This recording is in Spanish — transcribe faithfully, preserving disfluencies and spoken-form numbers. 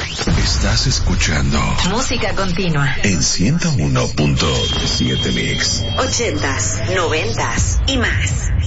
Estás escuchando Música Continua en ciento uno punto siete Mix. Ochentas, noventas y más.